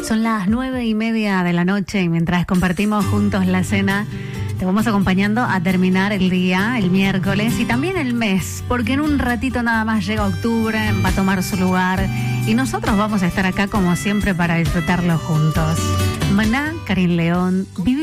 Son las 9:30 de la noche y mientras compartimos juntos la cena, te vamos acompañando a terminar el día, el miércoles y también el mes, porque en un ratito nada más llega octubre, va a tomar su lugar y nosotros vamos a estar acá como siempre para disfrutarlo juntos. Maná, Karin León, vive